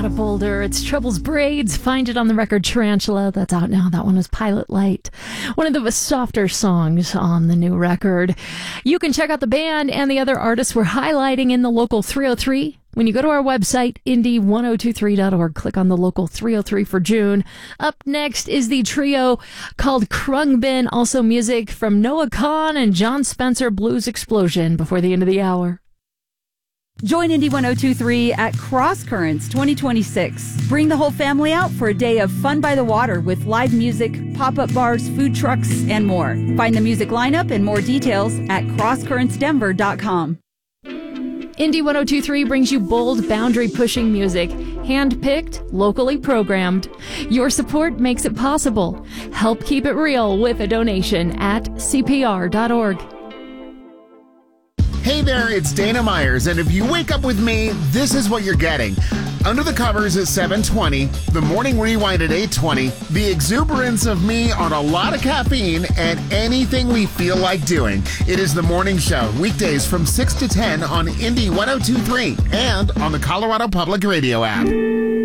out of Boulder. It's Trouble's Braids. Find it on the record Tarantula. That's out now. That one was Pilot Light. One of the softer songs on the new record. You can check out the band and the other artists we're highlighting in the Local 303. When you go to our website, indie1023.org, click on the Local 303 for June. Up next is the trio called Krungbin. Also music from Noah Kahan and John Spencer, Blues Explosion, before the end of the hour. Join Indie 1023 at Cross Currents 2026. Bring the whole family out for a day of fun by the water with live music, pop-up bars, food trucks, and more. Find the music lineup and more details at crosscurrentsdenver.com. Indie 1023 brings you bold, boundary-pushing music, hand-picked, locally programmed. Your support makes it possible. Help keep it real with a donation at cpr.org. Hey there, it's Dana Myers, and if you wake up with me, this is what you're getting. Under the Covers at 7:20, the Morning Rewind at 8:20, the exuberance of me on a lot of caffeine, and anything we feel like doing. It is the morning show, weekdays from 6 to 10 on Indie 1023 and on the Colorado Public Radio app.